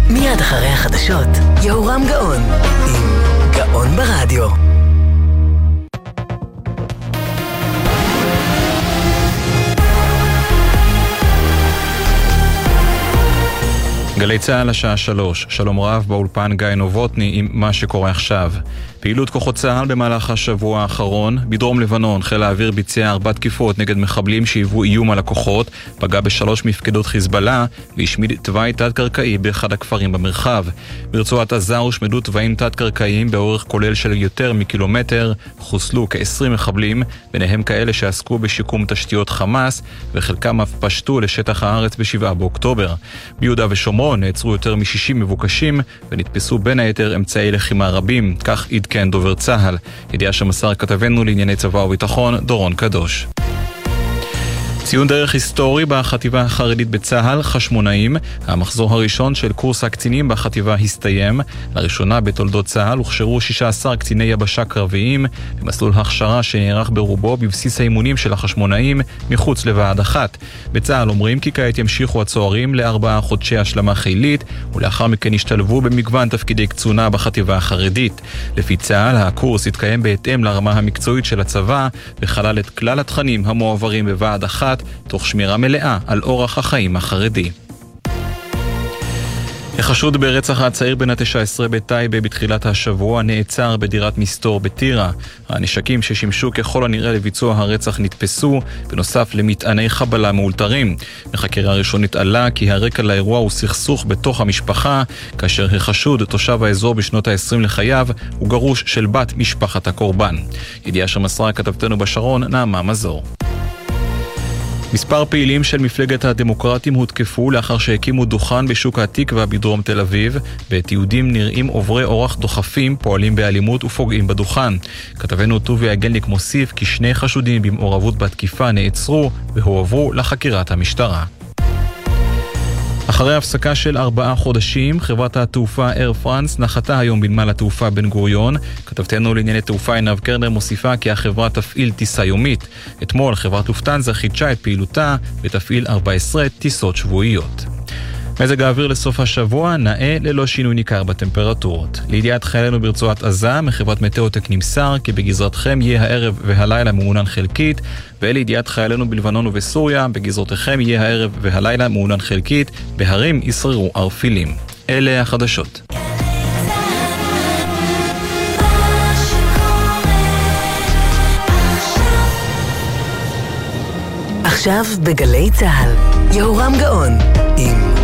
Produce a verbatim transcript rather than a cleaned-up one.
מיד אחרי החדשות, יהורם גאון, עם גאון ברדיו. גלי צהל השעה שלוש, שלום רב באולפן גיא נובוטני עם מה שקורה עכשיו. פעילות כוחות צהל במהלך השבוע האחרון, בדרום לבנון חיל האוויר ביצע ארבע תקיפות נגד מחבלים שהיוו איום על הכוחות, פגע בשלוש מפקדות חיזבאללה והשמיד תוואי תת-קרקעי באחד הכפרים במרחב. ברצועת עזה הושמדו תוואים תת-קרקעיים באורך כולל של יותר מקילומטר, חוסלו כ-עשרים מחבלים, ביניהם כאלה שעסקו בשיקום תשתיות חמאס, וחלקם אף פשטו לשטח הארץ בשבעה באוקטובר. ביהודה ושומרון נעצרו יותר מ-שישים מבוקשים ונתפסו בין היתר אמצעי לחימה רבים, כך עדכן דובר צהל. ידיעה שמסר כתבנו לענייני צבא וביטחון דורון קדוש. ציון דרך היסטורי בחטיבה החרדית בצהל, חשמונאים. המחזור הראשון של קורס הקצינים בחטיבה הסתיים. לראשונה בתולדות צהל הוכשרו שישה עשר קציני יבשה קרביים במסלול הכשרה שנערך ברובו בבסיס האימונים של החשמונאים מחוץ לוועד אחת. בצהל אומרים כי כעת ימשיכו הצוערים לארבעה חודשי השלמה חילית ולאחר מכן ישתלבו במגוון תפקידי קצונה בחטיבה החרדית. לפי צהל הקורס יתקיים בהתאם לרמה המקצועית של הצבא וכלל את כלל התכנים המועברים בוועד אחת תוך שמירה מלאה על אורח החיים החרדי. החשוד ברצח הצעיר בן ה-תשע עשרה בטייבה בתחילת השבוע נעצר בדירת מסתור בטירה. הנשקים ששימשו ככל הנראה לביצוע הרצח נתפסו, בנוסף למטעני חבלה מאולתרים. בחקירה ראשונית עלה כי הרקע לאירוע הוא סכסוך בתוך המשפחה, כאשר החשוד, תושב האזור בשנות ה-עשרים לחייו, הוא גרוש של בת משפחת הקורבן. ידיעה שמסרה כתבתנו בשרון, נעמה מזור. מספר פעילים של מפלגת הדמוקרטים הותקפו לאחר שהקימו דוכן בשוק התקווה בדרום תל אביב. בתיעודים נראים עוברי אורח דוחפים, פועלים באלימות ופוגעים בדוכן. כתבנו טובי אגלניק מוסיף כי שני חשודים במעורבות בתקיפה נעצרו והועברו לחקירת המשטרה. אחרי הפסקה של ארבעה חודשים, חברת התעופה אייר פרנס נחתה היום בנמל התעופה בן גוריון. כתבתנו לענייני תעופה עינב קרנר מוסיפה כי החברה תפעיל טיסה יומית. אתמול חברת לופטנזה חידשה את פעילותה ותפעיל ארבע עשרה טיסות שבועיות. מזג האוויר לסוף השבוע נאה ללא שינוי ניכר בטמפרטורות. לידיעת חיילינו ברצועת עזה, מחברת מטאוטק נמסר כי בגזרתכם יהיה הערב והלילה מעונן חלקית, ולידיעת חיילינו בלבנון ובסוריה, בגזרותיכם יהיה הערב והלילה מעונן חלקית, בהרים ישררו ערפילים. אלה החדשות. עכשיו בגלי צהל, יהורם גאון עם